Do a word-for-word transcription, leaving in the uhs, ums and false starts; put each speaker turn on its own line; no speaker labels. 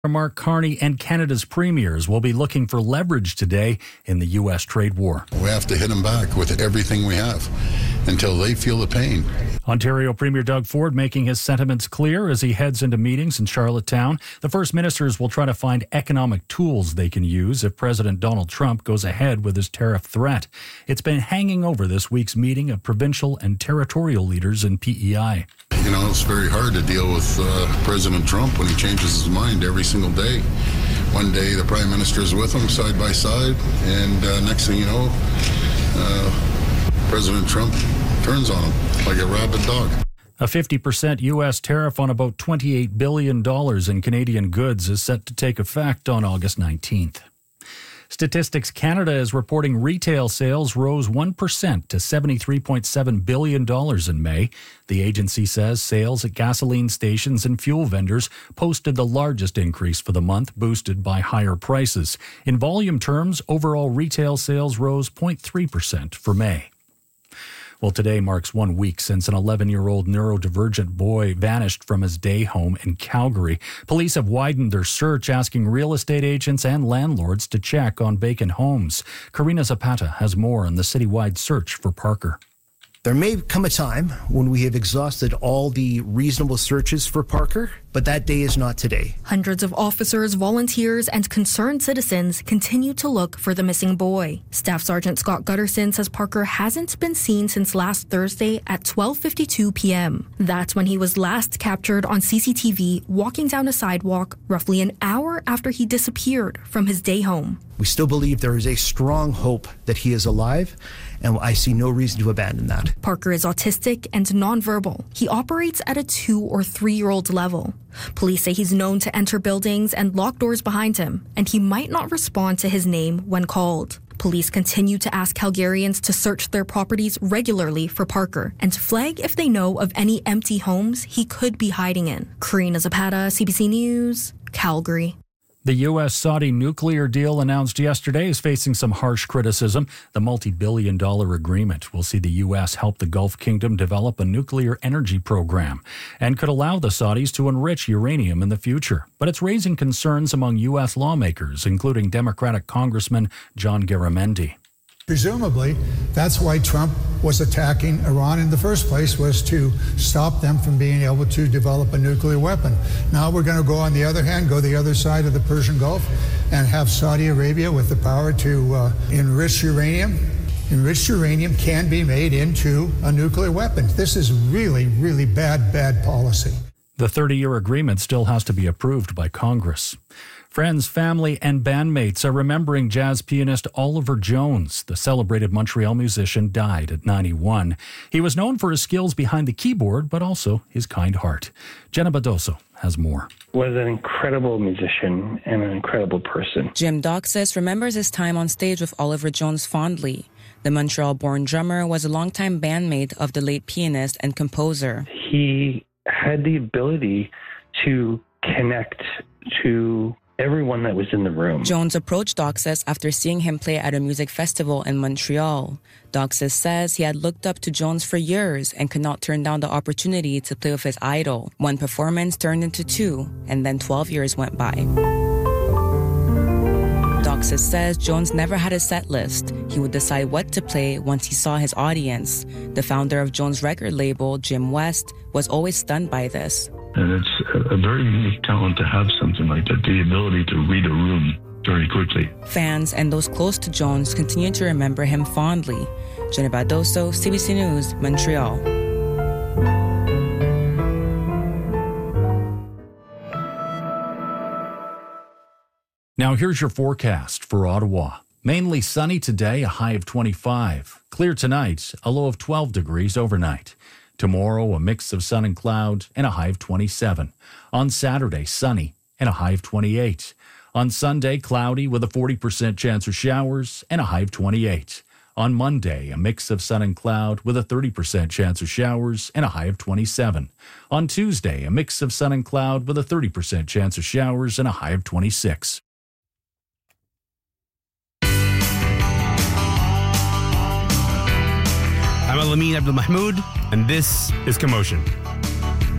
Mark Carney and Canada's premiers will be looking for leverage today in the U S trade war.
We have to hit them back with everything we have until they feel the pain.
Ontario Premier Doug Ford making his sentiments clear as he heads into meetings in Charlottetown. The First Ministers will try to find economic tools they can use if President Donald Trump goes ahead with his tariff threat. It's been hanging over this week's meeting of provincial and territorial leaders in P E I.
You know, it's very hard to deal with uh, President Trump when he changes his mind every single day. One day the Prime Minister is with him side by side, and uh, next thing you know, uh, President Trump turns on him like a rabid dog.
A fifty percent U S tariff on about twenty-eight billion dollars in Canadian goods is set to take effect on August nineteenth. Statistics Canada is reporting retail sales rose one percent to seventy-three point seven billion dollars in May. The agency says sales at gasoline stations and fuel vendors posted the largest increase for the month, boosted by higher prices. In volume terms, overall retail sales rose zero point three percent for May. Well, today marks one week since an eleven-year-old neurodivergent boy vanished from his day home in Calgary. Police have widened their search, asking real estate agents and landlords to check on vacant homes. Karina Zapata has more on the citywide search for Parker.
There may come a time when we have exhausted all the reasonable searches for Parker, but that day is not today.
Hundreds of officers, volunteers, and concerned citizens continue to look for the missing boy. Staff Sergeant Scott Gutterson says Parker hasn't been seen since last Thursday at twelve fifty-two p.m. That's when he was last captured on C C T V walking down a sidewalk roughly an hour after he disappeared from his day home.
We still believe there is a strong hope that he is alive, and I see no reason to abandon that.
Parker is autistic and nonverbal. He operates at a two or three-year-old level. Police say he's known to enter buildings and lock doors behind him, and he might not respond to his name when called. Police continue to ask Calgarians to search their properties regularly for Parker and flag if they know of any empty homes he could be hiding in. Karina Zapata, C B C News, Calgary.
The U S-Saudi nuclear deal announced yesterday is facing some harsh criticism. The multi-billion dollar agreement will see the U S help the Gulf Kingdom develop a nuclear energy program and could allow the Saudis to enrich uranium in the future. But it's raising concerns among U S lawmakers, including Democratic Congressman John Garamendi.
Presumably, that's why Trump was attacking Iran in the first place, was to stop them from being able to develop a nuclear weapon. Now we're going to go, on the other hand, go the other side of the Persian Gulf and have Saudi Arabia with the power to uh, enrich uranium. Enriched uranium can be made into a nuclear weapon. This is really, really bad, bad policy.
The thirty-year agreement still has to be approved by Congress. Friends, family, and bandmates are remembering jazz pianist Oliver Jones. The celebrated Montreal musician died at ninety-one. He was known for his skills behind the keyboard, but also his kind heart. Jenna Badoso has more.
Was an incredible musician and an incredible person.
Jim Doxis remembers his time on stage with Oliver Jones fondly. The Montreal-born drummer was a longtime bandmate of the late pianist and composer.
He had the ability to connect to everyone that was in the room.
Jones approached Doxis after seeing him play at a music festival in Montreal. Doxis says he had looked up to Jones for years and could not turn down the opportunity to play with his idol. One performance turned into two, and then twelve years went by. Doxis says Jones never had a set list. He would decide what to play once he saw his audience. The founder of Jones' record label, Jim West, was always stunned by this.
And it's a very unique talent to have something like that, the ability to read a room very quickly.
Fans and those close to Jones continue to remember him fondly. Jenna Badoso, C B C News, Montreal.
Now here's your forecast for Ottawa. Mainly sunny today, a high of twenty-five. Clear tonight, a low of twelve degrees overnight. Tomorrow, a mix of sun and cloud and a high of twenty-seven. On Saturday, sunny and a high of twenty-eight. On Sunday, cloudy with a forty percent chance of showers and a high of twenty-eight. On Monday, a mix of sun and cloud with a thirty percent chance of showers and a high of twenty-seven. On Tuesday, a mix of sun and cloud with a thirty percent chance of showers and a high of twenty-six.
I'm Alameen Abdul Mahmoud, and this is Commotion.